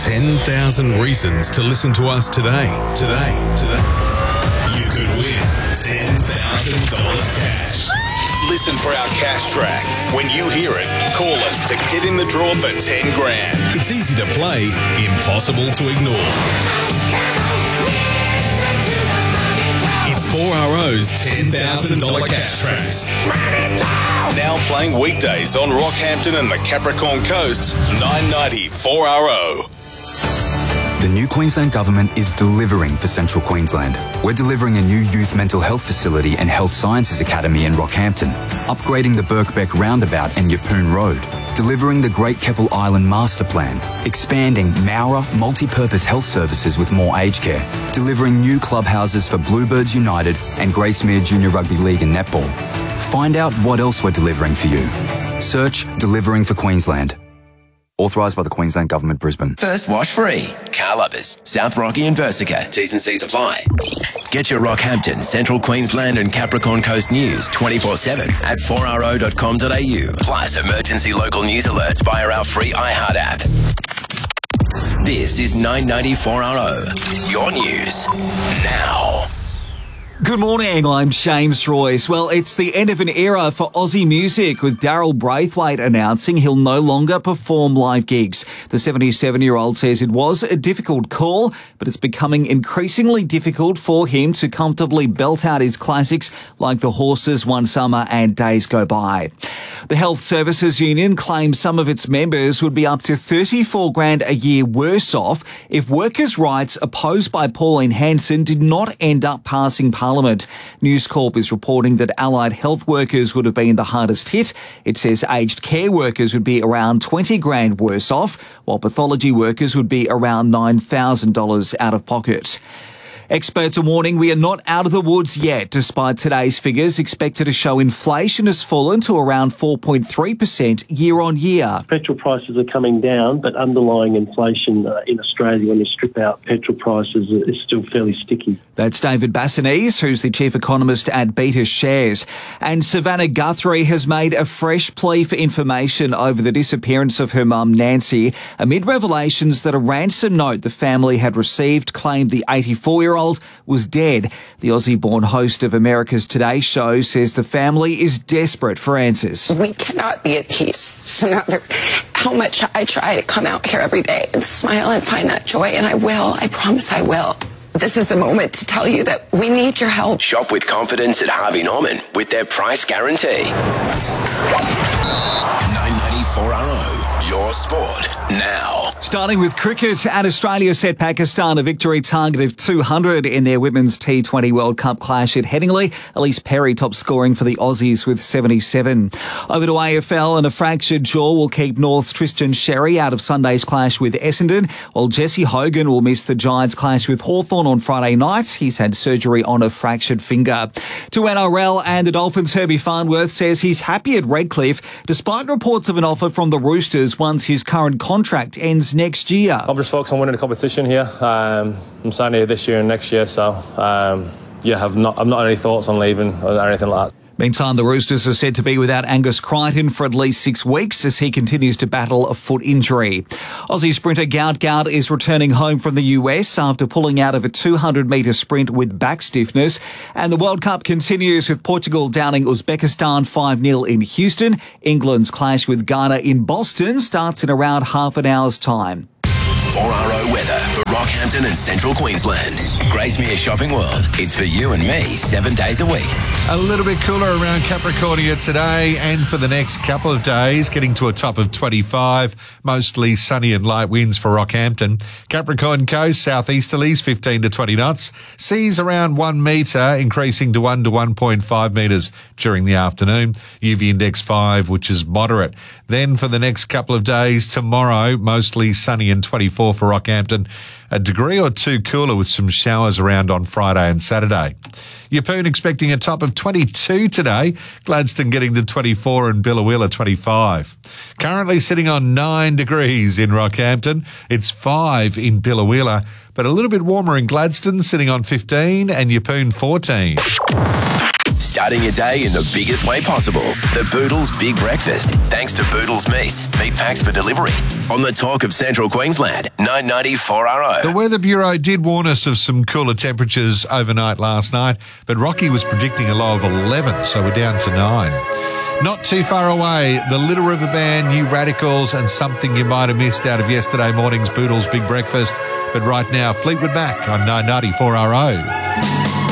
10,000 reasons to listen to us today. You could win $10,000 cash. Listen for our cash track. When you hear it, call us to get in the draw for 10 grand. It's easy to play, impossible to ignore. It's 4RO's $10,000 cash tracks. Now playing weekdays on Rockhampton and the Capricorn Coast, 990 4RO. The new Queensland Government is delivering for Central Queensland. We're delivering a new youth mental health facility and health sciences academy in Rockhampton, upgrading the Birkbeck roundabout and Yeppoon Road, delivering the Great Keppel Island Master Plan, expanding Mowra multi-purpose health services with more aged care, delivering new clubhouses for Bluebirds United and Gracemere Junior Rugby League and Netball. Find out what else we're delivering for you. Search Delivering for Queensland. Authorised by the Queensland Government, Brisbane. First wash free. Car Lovers, South Rocky and Versica. T's and C's apply. Get your Rockhampton, Central Queensland and Capricorn Coast news 24/7 at 4ro.com.au. Plus emergency local news alerts via our free iHeart app. This is 990 4RO. Your news now. Good morning, I'm James Royce. Well, it's the end of an era for Aussie music, with Daryl Braithwaite announcing he'll no longer perform live gigs. The 77-year-old says it was a difficult call, but it's becoming increasingly difficult for him to comfortably belt out his classics like The Horses, One Summer and Days Go By. The Health Services Union claims some of its members would be up to $34,000 a year worse off if workers' rights opposed by Pauline Hanson did not end up passing Parliament. News Corp is reporting that allied health workers would have been the hardest hit. It says aged care workers would be around $20,000 worse off, while pathology workers would be around $9,000 out of pocket. Experts are warning we are not out of the woods yet, despite today's figures expected to show inflation has fallen to around 4.3% year on year. Petrol prices are coming down, but underlying inflation in Australia, when you strip out petrol prices, is still fairly sticky. That's David Bassanese, who's the chief economist at Beta Shares. And Savannah Guthrie has made a fresh plea for information over the disappearance of her mum, Nancy, amid revelations that a ransom note the family had received claimed the 84-year-old was dead. The Aussie-born host of America's Today show says the family is desperate for answers. We cannot be at peace. So no matter how much I try to come out here every day and smile and find that joy, and I will, I promise I will. This is a moment to tell you that we need your help. Shop with confidence at Harvey Norman with their price guarantee. 990 4RO, your sport now. Starting with cricket, and Australia set Pakistan a victory target of 200 in their Women's T20 World Cup clash at Headingley. Elise Perry top scoring for the Aussies with 77. Over to AFL, and a fractured jaw will keep North's Tristan Sherry out of Sunday's clash with Essendon, while Jesse Hogan will miss the Giants' clash with Hawthorn on Friday night. He's had surgery on a fractured finger. To NRL, and the Dolphins' Herbie Farnworth says he's happy at Redcliffe, despite reports of an offer from the Roosters once his current contract ends next year. I'm just focused on winning the competition here. I'm signing here this year and next year, so I've not any thoughts on leaving or anything like that. Meantime, the Roosters are said to be without Angus Crichton for at least 6 weeks as he continues to battle a foot injury. Aussie sprinter Gout Gout is returning home from the US after pulling out of a 200-metre sprint with back stiffness. And the World Cup continues with Portugal downing Uzbekistan 5-0 in Houston. England's clash with Ghana in Boston starts in around half an hour's time. 4RO weather for Rockhampton and Central Queensland. Gracemere Shopping World. It's for you and me 7 days a week. A little bit cooler around Capricornia today and for the next couple of days, getting to a top of 25. Mostly sunny and light winds for Rockhampton. Capricorn Coast, southeasterlies 15 to 20 knots. Seas around 1 metre, increasing to 1 to 1.5 metres during the afternoon. UV index 5, which is moderate. Then for the next couple of days, tomorrow, mostly sunny and 24 for Rockhampton. A degree or two cooler with some showers around on Friday and Saturday. Yeppoon expecting a top of 22 today. Gladstone getting to 24 and Billawilla 25. Currently sitting on 9 degrees in Rockhampton. It's 5 in Billawilla, but a little bit warmer in Gladstone, sitting on 15 and Yeppoon 14. Starting your day in the biggest way possible. The Boodles Big Breakfast. Thanks to Boodles Meats. Meat packs for delivery. On the talk of Central Queensland. 990 4RO. The Weather Bureau did warn us of some cooler temperatures overnight last night, but Rocky was predicting a low of 11, so we're down to 9. Not too far away, the Little River Band, New Radicals, and something you might have missed out of yesterday morning's Boodles Big Breakfast. But right now, Fleetwood Mac on 990 4RO.